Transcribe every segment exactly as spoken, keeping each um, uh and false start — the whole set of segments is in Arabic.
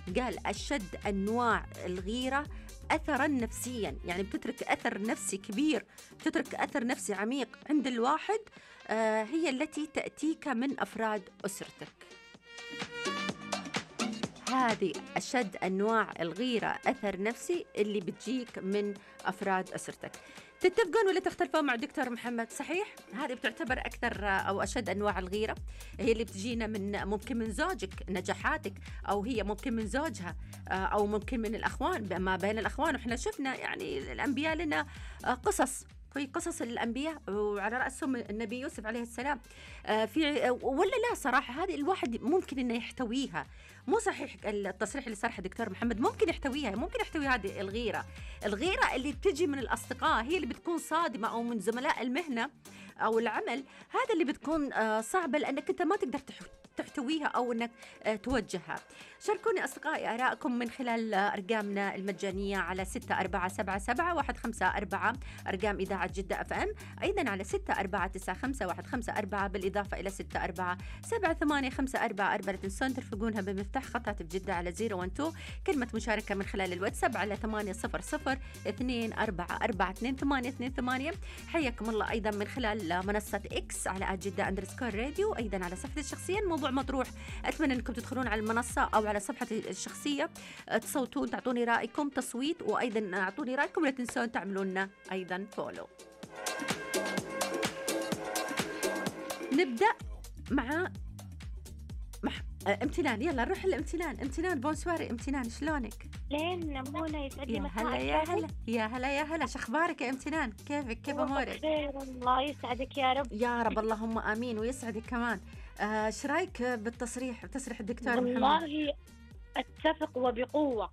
قال أشد أنواع الغيرة أثرا نفسيا، يعني بتترك أثر نفسي كبير، بتترك أثر نفسي عميق عند الواحد، آه هي التي تأتيك من أفراد أسرتك. هذه أشد أنواع الغيرة أثر نفسي اللي بتجيك من أفراد أسرتك. تتفقون ولا تختلفون مع دكتور محمد؟ صحيح؟ هذه بتعتبر أكثر أو أشد أنواع الغيرة، هي اللي بتجينا من ممكن من زوجك نجاحاتك، أو هي ممكن من زوجها، أو ممكن من الأخوان، ما بين الأخوان. وإحنا شفنا يعني الأنبياء لنا قصص في قصص الأنبياء وعلى رأسهم النبي يوسف عليه السلام. في ولا لا صراحة هذه الواحد ممكن إنه يحتويها. مو صحيح التصريح اللي صرحه دكتور محمد، ممكن يحتويها، ممكن يحتوي هذه الغيرة. الغيرة اللي بتجي من الأصدقاء هي اللي بتكون صادمة، أو من زملاء المهنة أو العمل، هذا اللي بتكون صعبة لأنك أنت ما تقدر تحتويها أو أنك توجهها. شاركوني أصدقائي آراءكم من خلال أرقامنا المجانية على ستة أربعة سبعة سبعة واحد خمسة أربعة، أرقام إذاعة جدة أف أم، أيضا على ستة أربعة تسعة خمسة واحد خمسة أربعة، بالإضافة إلى ستة أربعة سبعة ثمانية خمسة أربعة أربعة. لا تنسون ترفقونها بمفتاح خطات بجدة على صفر واحد اثنين، كلمة مشاركة من خلال الواتساب على ثمانية صفر صفر اثنين أربعة أربعة اثنين ثمانية اثنين ثمانية. حياكم الله أيضا من خلال منصة إكس على جدة أندرسكور راديو، أيضا على صفحتي الشخصية الموضوع مطروح. أتمنى أنكم تدخلون على المنصة أو على صفحتي الشخصية، تصوتون، تعطوني رأيكم تصويت، وأيضا أعطوني رأيكم. لا تنسون تعملون لنا أيضا فولو. نبدأ مع مح... امتنان. يلا نروح لامتنان. امتنان بونسواري. امتنان شلونك؟ لين نمونة يسعد لي مساءك. يا هلا يا هلا يا هلا يا هلا. شخبارك يا امتنان؟ كيفك؟ كيف امورك؟ بخير الله يسعدك يا رب. يا رب اللهم امين ويسعدك كمان. ايش آه رايك بالتصريح بتصريح الدكتور محمد؟ والله اتفق وبقوة.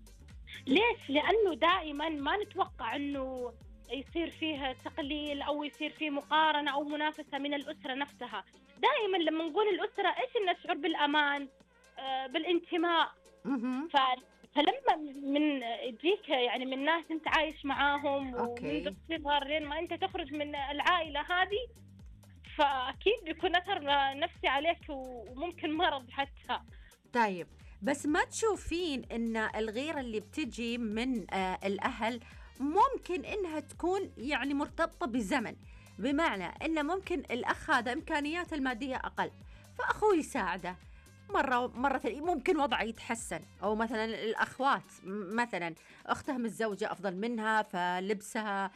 ليش؟ لانه دائما ما نتوقع انه يصير فيها تقليل او يصير فيه مقارنة او منافسة من الاسرة نفسها. دائما لما نقول الاسرة ايش؟ نشعر بالامان، آه بالانتماء. ف فلما من تجيك يعني من ناس انت عايش معاهم ومن الصغر لين ما انت تخرج من العائلة هذه، فاكيد بيكون اثر نفسي عليك وممكن مرض حتى. طيب بس ما تشوفين ان الغيرة اللي بتجي من آه الاهل ممكن انها تكون يعني مرتبطة بزمن، بمعنى ان ممكن الاخ هذا امكانياته المادية اقل، فاخوه يساعده مرة مرة ممكن وضعه يتحسن، أو مثلا الأخوات مثلا أختها متزوجة أفضل منها، فلبسها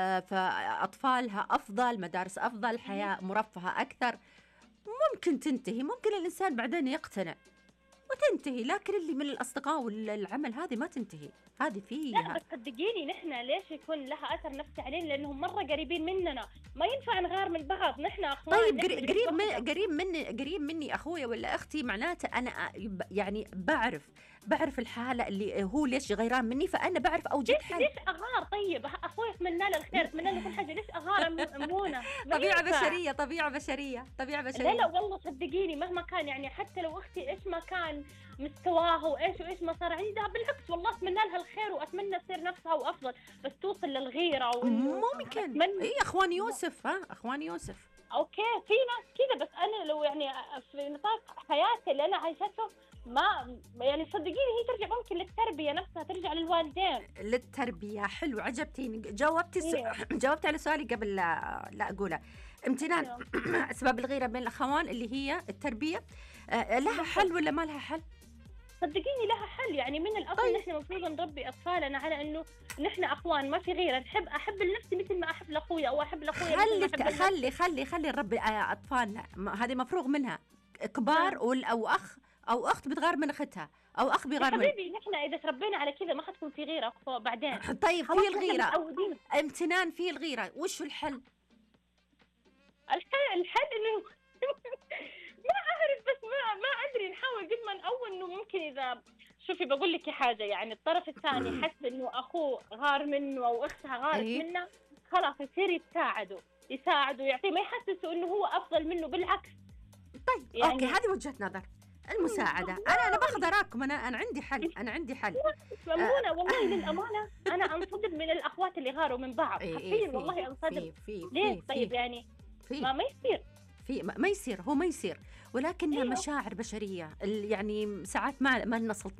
فأطفالها أفضل، مدارس أفضل، حياة مرفهة أكثر، ممكن تنتهي، ممكن الإنسان بعدين يقتنع وتنتهي. لكن اللي من الأصدقاء والعمل هذه ما تنتهي، هذه فيها. لا بس صدقيني نحن ليش يكون لها أثر نفسي علينا؟ لأنهم مرة قريبين مننا، ما ينفع نغار من بعض، نحن أخوان. طيب قريب من قريب مني قريب مني أخويا ولا أختي، معناته أنا يعني بعرف بعرف الحالة اللي هو ليش غيران مني، فأنا بعرف أوجد حل. ليش أغار؟ طيب أخوي أتمنى له الخير، أتمنى له كل حاجة، ليش أغار أمونة؟ طبيعة بشرية طبيعة بشرية طبيعة بشرية. لا لا والله صدقيني مهما كان، يعني حتى لو أختي إيش ما كان مستواها وإيش وإيش ما صار عندها، بالعكس والله أتمنى لها الخير وأتمنى تصير نفسها وأفضل، بس توصل للغيرة وإنه ممكن. أتمنى... إيه أخوان يوسف، ها أخوان يوسف. أوكي في ناس كذا، بس أنا لو يعني في نطاق حياتي اللي أنا عايشته ما يعني صدقيني هي ترجع ممكن للتربية نفسها، ترجع للوالدين. للتربية. حلو، عجبتيني، جاوبتي س... جاوبتي على سؤالي قبل لا, لا أقوله. امتنان. أسباب الغيرة بين الأخوان اللي هي التربية، آه لها حل ولا ما لها حل؟ صدقيني لها حل، يعني من الأصل طيب. نحن المفروض نربي أطفالنا على إنه نحن أخوان، ما في غيرة، نحب أحب لنفسي مثل ما أحب لأخويا، أو أحب لأخويا خلي مثل ما أحب خلي خلي خلي نربي أطفالنا، هذه مفروغ منها. كبار نعم. أو أخ أو أخت بتغار من أختها، أو أخ بيغار من حبيبي. نحن إذا تربينا على كذا ما حتكون في غيرة بعدين. طيب في الغيرة امتنان، في الغيرة وش الحل؟ الحل الحل إنه ما أعرف، بس ما ما أدري، نحاول قد ما نقوى إنه ممكن إذا شوفي بقول لك حاجة، يعني الطرف الثاني حس إنه أخوه غار منه أو أختها غارت أيه؟ منه، خلاص يصير يتساعدوا يساعدوا يعطيه، ما يحسسوا إنه هو أفضل منه، بالعكس. طيب يعني أوكي، هذه وجهة نظر المساعدة. أنا أنا باخذ أراكم، أنا أنا عندي حل أنا عندي حل أمونة والله للأمانة أنا أنصدم من الأخوات اللي غاروا من بعض، حرفيا والله أنصدم. ليه؟ طيب يعني ما ما يصير في ما يصير هو ما يصير، ولكنها أيوه. مشاعر بشرية، يعني ساعات ما ما لنا سلطان